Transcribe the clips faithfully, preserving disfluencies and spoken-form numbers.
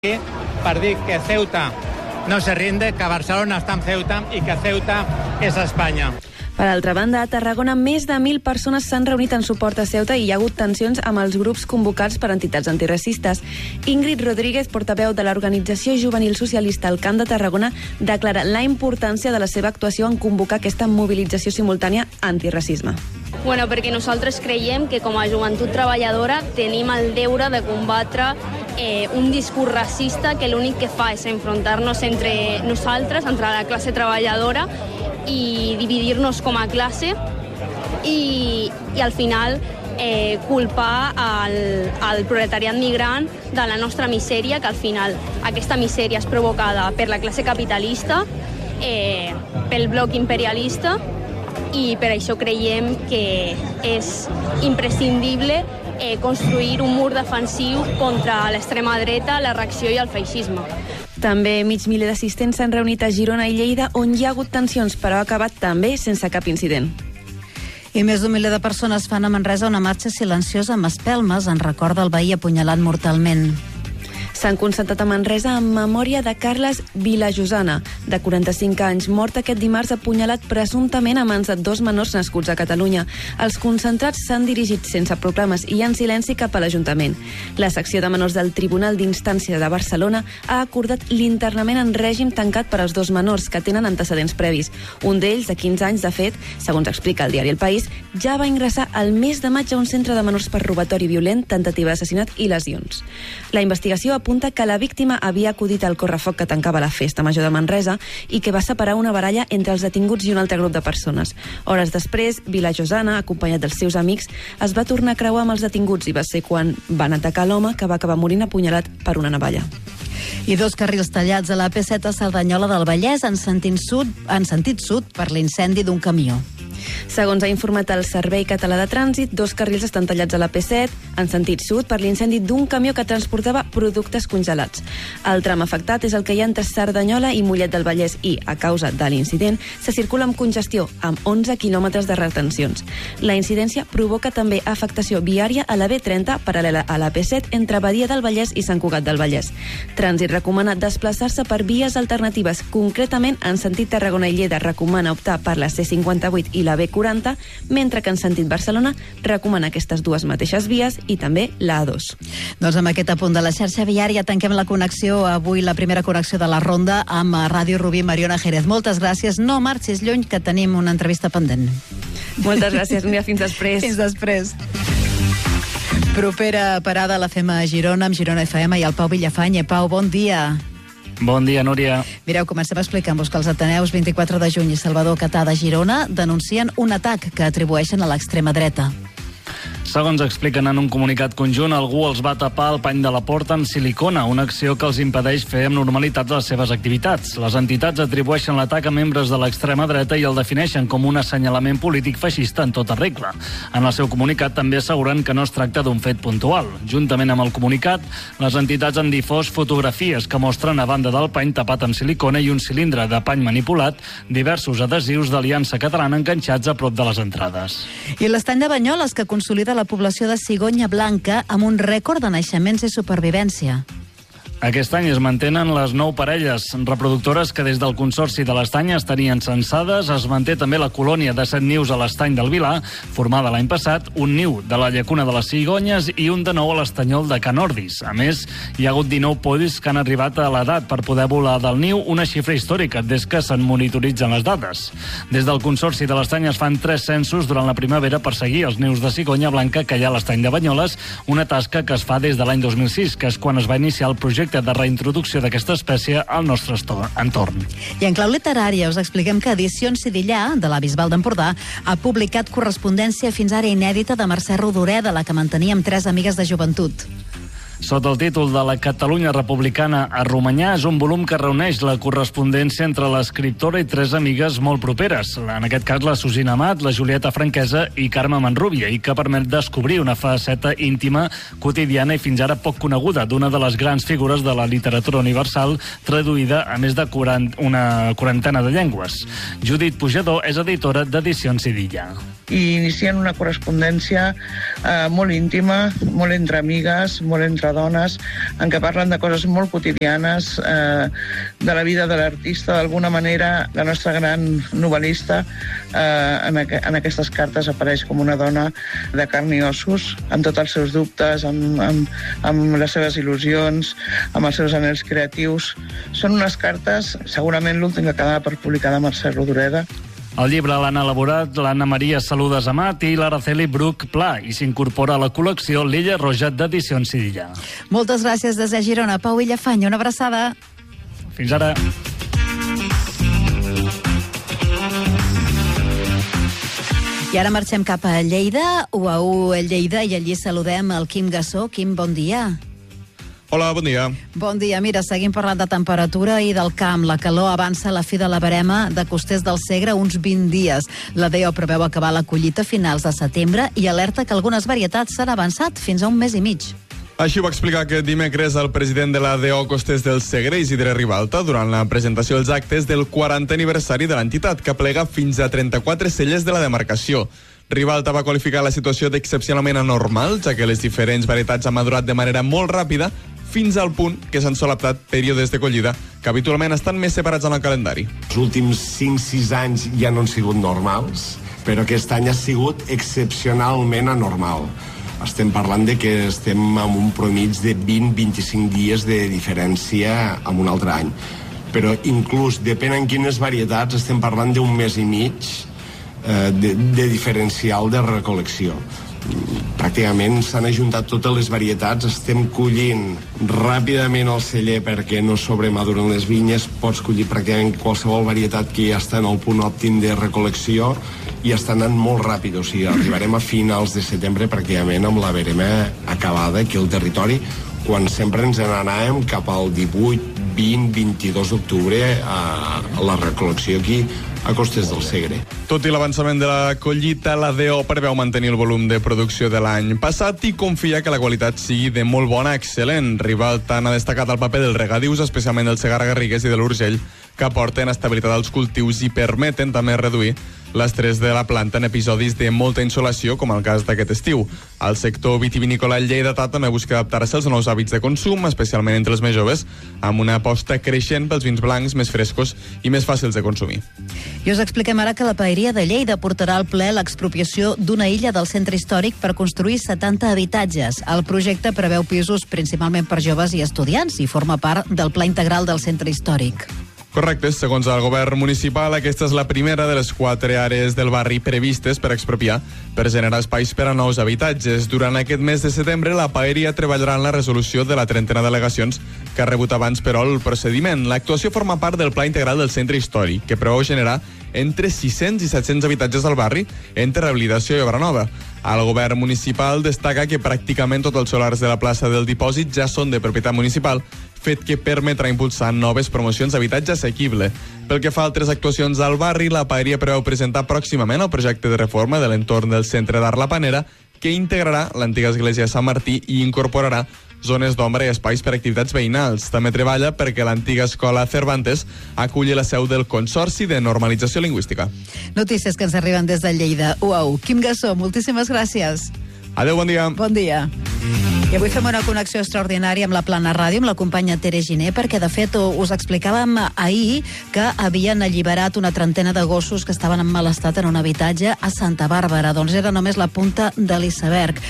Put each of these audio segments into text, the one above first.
per dir que Ceuta no se rinde, que Barcelona està en Ceuta i que Ceuta és Espanya. Per altra banda, a Tarragona més de mil persones s'han reunit en suport a Ceuta i hi ha hagut tensions amb els grups convocats per entitats antiracistes. Ingrid Rodríguez, portaveu de l'Organització Juvenil Socialista al Camp de Tarragona, declara la importància de la seva actuació en convocar aquesta mobilització simultània antiracisme. Bueno, perquè nosaltres creiem que com a joventut treballadora tenim el deure de combatre eh, un discurs racista que l'únic que fa és enfrontar-nos entre nosaltres, entre la classe treballadora, i dividir-nos com a classe i, i al final eh, culpar el, el proletariat migrant de la nostra misèria, que al final aquesta misèria és provocada per la classe capitalista, eh, pel bloc imperialista, i per això creiem que és imprescindible eh, construir un mur defensiu contra l'extrema dreta, la reacció i el feixisme. També mig miler d'assistents s'han reunit a Girona i Lleida, on hi ha hagut tensions, però ha acabat també sense cap incident. I més d'un miler de persones fan a Manresa una marxa silenciosa amb espelmes en record del veí apunyalat mortalment. S'han concentrat a Manresa en memòria de Carles Vilajosana, de quaranta-cinc anys, mort aquest dimarts apunyalat presumptament a mans de dos menors nascuts a Catalunya. Els concentrats s'han dirigit sense proclames i en silenci cap a l'Ajuntament. La secció de menors del Tribunal d'Instància de Barcelona ha acordat l'internament en règim tancat per als dos menors que tenen antecedents previs. Un d'ells, de quinze anys, de fet, segons explica el diari El País, ja va ingressar al mes de maig a un centre de menors per robatori violent, tentativa d'assassinat i lesions. La investigació apunta que la víctima havia acudit al correfoc que tancava la festa major de Manresa i que va separar una baralla entre els detinguts i un altre grup de persones. Hores després, Vilajosana, acompanyat dels seus amics, es va tornar a creuar amb els detinguts i va ser quan van atacar l'home, que va acabar morint apunyalat per una navalla. I dos carrils tallats a la P set a Cerdanyola del Vallès en sentit sud, en sentit sud per l'incendi d'un camió. Segons ha informat el Servei Català de Trànsit, dos carrils estan tallats a la P set en sentit sud per l'incendi d'un camió que transportava productes congelats. El tram afectat és el que hi ha entre Cerdanyola i Mollet del Vallès i, a causa de l'incident, se circula amb congestió, amb onze quilòmetres de retencions. La incidència provoca també afectació viària a la B trenta, paral·lela a la P set, entre Badia del Vallès i Sant Cugat del Vallès. Trànsit recomana desplaçar-se per vies alternatives, concretament en sentit Tarragona i Lleida recomana optar per la C cinquanta-vuit i la B quaranta, mentre que en sentit Barcelona recomana aquestes dues mateixes vies i també la A dos. Doncs amb aquest apunt de la xarxa viària tanquem la connexió avui, la primera connexió de la ronda amb Ràdio Rubí, Mariona Jerez. Moltes gràcies, no marxis lluny, que tenim una entrevista pendent. Moltes gràcies, Núria, fins després. Fins després. Propera parada la fem a Girona, amb Girona F M i el Pau Villafany. Pau, bon dia. Bon dia, Núria. Mireu, comencem explicant-vos que els Ateneus vint-i-quatre de juny i Salvador Catà de Girona denuncien un atac que atribueixen a l'extrema dreta. Segons expliquen en un comunicat conjunt, algú els va tapar el pany de la porta amb silicona, una acció que els impedeix fer amb normalitat les seves activitats. Les entitats atribueixen l'atac a membres de l'extrema dreta i el defineixen com un assenyalament polític feixista en tota regla. En el seu comunicat també asseguren que no es tracta d'un fet puntual. Juntament amb el comunicat, les entitats han difós fotografies que mostren, a banda del pany tapat amb silicona i un cilindre de pany manipulat, diversos adhesius d'Aliança Catalana enganxats a prop de les entrades. I l'estany de Banyoles, que consolida la població de cigonya blanca amb un rècord de naixements i supervivència. Aquest any es mantenen les nou parelles reproductores que des del Consorci de l'Estany estarien censades. Es manté també la colònia de set nius a l'Estany del Vilar, formada l'any passat, un niu de la llacuna de les Cigonyes i un de nou a l'Estanyol de Can Ordis. A més, hi ha hagut dinou polls que han arribat a l'edat per poder volar del niu, una xifra històrica des que se'n monitoritzen les dades. Des del Consorci de l'Estany es fan tres censos durant la primavera per seguir els nius de cigonya blanca que hi ha a l'Estany de Banyoles, una tasca que es fa des de l'any dos mil sis, que és quan es va iniciar el projecte de reintroducció d'aquesta espècie al nostre entorn. I en clau literària us expliquem que Edicions Sidillà, de la Bisbal d'Empordà, ha publicat correspondència fins ara inèdita de Mercè Rodoreda, la que mantenia amb tres amigues de joventut. Sota el títol de la Catalunya republicana a Romanyà, és un volum que reuneix la correspondència entre l'escriptora i tres amigues molt properes. En aquest cas, la Susina Amat, la Julieta Franquesa i Carme Manrubia, i que permet descobrir una faceta íntima, quotidiana i fins ara poc coneguda d'una de les grans figures de la literatura universal, traduïda a més de quaranta, una quarantena de llengües. Judit Pujador és editora d'Edicions Sidillà. i inicien una correspondència eh, molt íntima, molt entre amigues, molt entre dones, en què parlen de coses molt quotidianes, eh, de la vida de l'artista. D'alguna manera, la nostra gran novel·lista eh, en, aqu en aquestes cartes apareix com una dona de carn i ossos, amb tots els seus dubtes, amb, amb, amb les seves il·lusions, amb els seus anhels creatius. Són unes cartes, segurament l'últim que quedava per publicar de Mercè Rodoreda. El llibre l'han elaborat l'Anna Maria Saludes Amat i l'Araceli Bruc Pla i s'incorpora a la col·lecció l'Illa Roja d'Edicions Silla. Moltes gràcies des de Girona. Pau Illafany, una abraçada. Fins ara. I ara marxem cap a Lleida, U A U Lleida, i allí saludem el Quim Gassó. Quim, bon dia. Hola, bon dia. Bon dia. Mira, seguim parlant de temperatura i del camp. La calor avança a la fi de la barema de Costers del Segre uns vint dies. La D O preveu acabar la collita a finals de setembre i alerta que algunes varietats s'han avançat fins a un mes i mig. Així ho va explicar aquest dimecres el president de la D O Costers del Segre, Isidre Ribalta, durant la presentació dels actes del quarantè aniversari de l'entitat, que plega fins a trenta-quatre cellers de la demarcació. Ribalta va qualificar la situació d'excepcionalment anormal, ja que les diferents varietats han madurat de manera molt ràpida, fins al punt que s'han solaptat períodes de collida que habitualment estan més separats en el calendari. Els últims cinc sis anys ja no han sigut normals, però aquest any ha sigut excepcionalment anormal. Estem parlant de que estem amb un promig de vint a vint-i-cinc dies de diferència amb un altre any. Però inclús, depèn en quines varietats, estem parlant d'un mes i mig eh, de, de diferencial de recol·lecció. Pràcticament s'han ajuntat totes les varietats, estem collint ràpidament el celler perquè no sobremaduren les vinyes, pots collir pràcticament qualsevol varietat que ja està en el punt òptim de recol·lecció i està anant molt ràpid, o sigui, arribarem a finals de setembre pràcticament amb la verema acabada aquí al territori, quan sempre ens n'anàvem cap al divuit, vint, vint-i-dos d'octubre a la recol·lecció aquí a Costers del Segre. Tot i l'avançament de la collita, la D O preveu mantenir el volum de producció de l'any passat i confia que la qualitat sigui de molt bona a excel·lent. Ribalta n'ha destacat el paper dels regadius, especialment del Segarra-Garrigues i de l'Urgell, que aporten estabilitat als cultius i permeten també reduir l'estrès de la planta en episodis de molta insolació, com el cas d'aquest estiu. El sector vitivinícola lleidatà també busca adaptar-se als nous hàbits de consum, especialment entre els més joves, amb una aposta creixent pels vins blancs més frescos i més fàcils de consumir. I us expliquem ara que la Paeria de Lleida portarà al ple l'expropiació d'una illa del centre històric per construir setanta habitatges. El projecte preveu pisos principalment per joves i estudiants i forma part del pla integral del centre històric. Correcte, segons el govern municipal, aquesta és la primera de les quatre àrees del barri previstes per expropiar per generar espais per a nous habitatges. Durant aquest mes de setembre, la Paeria treballarà en la resolució de la trentena d'al·legacions que ha rebut abans, però, el procediment. L'actuació forma part del Pla Integral del Centre Històric, que preveu generar entre sis-cents i set-cents habitatges al barri entre rehabilitació i obra nova. El govern municipal destaca que pràcticament tots els solars de la plaça del Dipòsit ja són de propietat municipal, fet que permetrà impulsar noves promocions d'habitatge assequible. Pel que fa a altres actuacions al barri, la Paeria preveu presentar pròximament el projecte de reforma de l'entorn del Centre d'Art La Panera, que integrarà l'antiga església de Sant Martí i incorporarà zones d'ombra i espais per a activitats veïnals. També treballa perquè l'antiga escola Cervantes aculli la seu del Consorci de Normalització Lingüística. Notícies que ens arriben des de Lleida. U A U. Quim Gassó, moltíssimes gràcies. Adéu, bon dia. Bon dia. I avui fem una connexió extraordinària amb la Plana Ràdio, amb la companya Tere Giner, perquè, de fet, us explicàvem ahir que havien alliberat una trentena de gossos que estaven en mal estat en un habitatge a Santa Bàrbara. Doncs era només la punta de l'iceberg.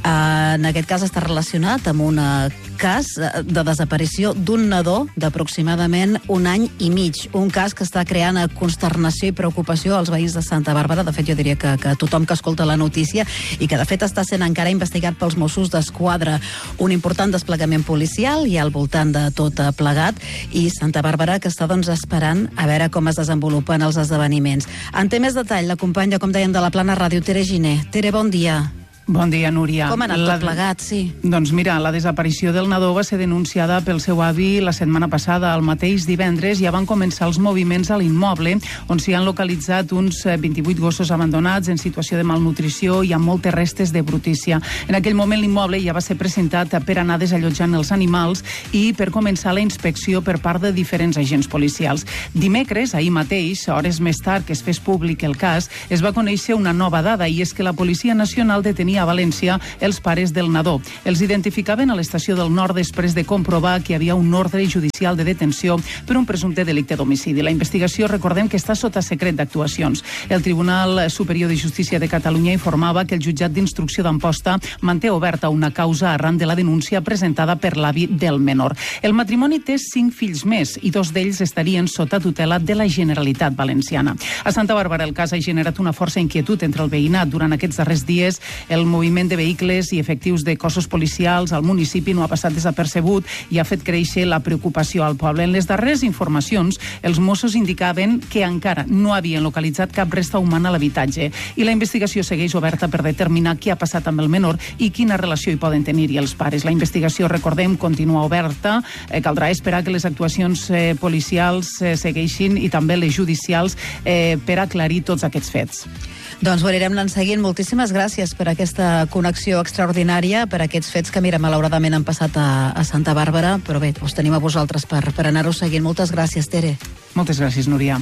En aquest cas està relacionat amb un cas de desaparició d'un nadó d'aproximadament un any i mig. Un cas que està creant consternació i preocupació als veïns de Santa Bàrbara. De fet, jo diria que, que tothom que escolta la notícia, i que, de fet, està sent encara investigat pels Mossos d'Esquadra. Un important desplegament policial i al voltant de tot plegat, i Santa Bàrbara que està doncs esperant a veure com es desenvolupen els esdeveniments. En té més detall la companya, com dèiem, de la Plana Ràdio, Tere Giner. Tere, bon dia. Bon dia, Núria. Com ha anat la... tot plegat, sí? Doncs mira, la desaparició del nadó va ser denunciada pel seu avi la setmana passada. El mateix divendres ja van començar els moviments a l'immoble, on s'hi han localitzat uns vint-i-vuit gossos abandonats en situació de malnutrició i amb moltes restes de brutícia. En aquell moment l'immoble ja va ser presentat per anar desallotjant els animals i per començar la inspecció per part de diferents agents policials. Dimecres, ahir mateix, hores més tard que es fes públic el cas, es va conèixer una nova dada, i és que la Policia Nacional detenia a València els pares del nadó. Els identificaven a l'estació del Nord després de comprovar que hi havia un ordre judicial de detenció per un presumpte delicte d'homicidi. La investigació, recordem, que està sota secret d'actuacions. El Tribunal Superior de Justícia de Catalunya informava que el jutjat d'instrucció d'Amposta manté oberta una causa arran de la denúncia presentada per l'avi del menor. El matrimoni té cinc fills més i dos d'ells estarien sota tutela de la Generalitat Valenciana. A Santa Bàrbara el cas ha generat una força inquietud entre el veïnat. Durant aquests darrers dies, el moviment de vehicles i efectius de cossos policials al municipi no ha passat desapercebut i ha fet créixer la preocupació al poble. En les darreres informacions, els Mossos indicaven que encara no havien localitzat cap resta humana a l'habitatge i la investigació segueix oberta per determinar què ha passat amb el menor i quina relació hi poden tenir-hi els pares. La investigació, recordem, continua oberta. Eh, caldrà esperar que les actuacions eh, policials eh, segueixin i també les judicials eh, per aclarir tots aquests fets. Doncs ho anirem anant seguint. Moltíssimes gràcies per aquesta connexió extraordinària, per aquests fets que, mira, malauradament han passat a, a Santa Bàrbara, però bé, us tenim a vosaltres per, per anar-ho seguint. Moltes gràcies, Tere. Moltes gràcies, Núria.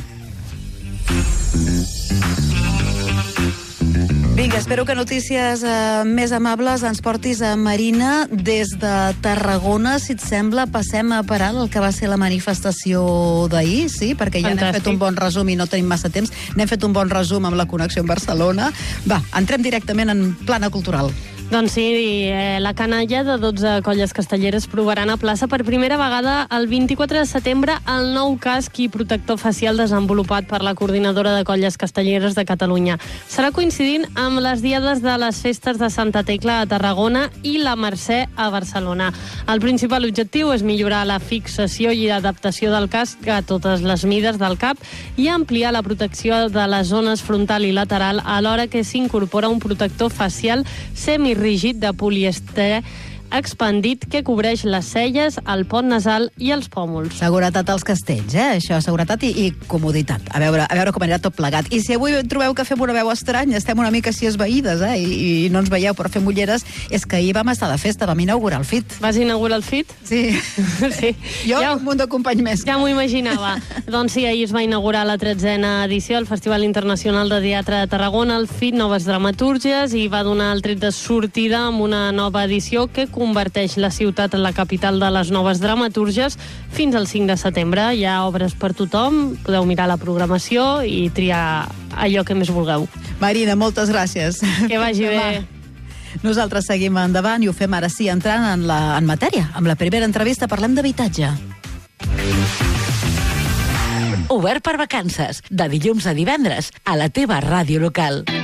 Vinga, espero que notícies eh, més amables ens portis a Marina des de Tarragona. Si et sembla, passem a parar el que va ser la manifestació d'ahir, sí? Perquè ja n'hem fet un bon resum i no tenim massa temps. N'hem fet un bon resum amb la connexió amb Barcelona. Va, entrem directament en plana cultural. Doncs sí, eh, la canalla de dotze colles castelleres provaran a plaça per primera vegada el vint-i-quatre de setembre el nou casc i protector facial desenvolupat per la Coordinadora de Colles Castelleres de Catalunya. Serà coincidint amb les diades de les festes de Santa Tecla a Tarragona i la Mercè a Barcelona. El principal objectiu és millorar la fixació i adaptació del casc a totes les mides del cap i ampliar la protecció de les zones frontal i lateral, alhora que s'incorpora un protector facial semi rígid de polièster expandit que cobreix les celles, el pont nasal i els pòmuls. Seguretat als castells, eh? Això, seguretat i, i comoditat. A veure, a veure com anirà tot plegat. I si avui trobeu que fem una veu estranya, estem una mica així esvaïdes, eh? I, i no ens veieu per fer mulleres, és que ahir vam estar de festa, vam inaugurar el F I T. Vas inaugurar el F I T? Sí. Sí. Jo ja, un munt de companys més. Ja m'ho imaginava. Doncs sí, ahir es va inaugurar la tretzena edició del Festival Internacional de Teatre de Tarragona, el F I T, noves dramatúrgies, i va donar el tret de sortida amb una nova edició que converteix la ciutat en la capital de les noves dramatúrgies fins al cinc de setembre. Hi ha obres per tothom, podeu mirar la programació i triar allò que més vulgueu. Marina, moltes gràcies. Que vagi bé. Nosaltres seguim endavant i ho fem ara sí entrant en, la, en matèria. Amb la primera entrevista parlem d'habitatge. Obert per vacances, de dilluns a divendres, a la teva ràdio local.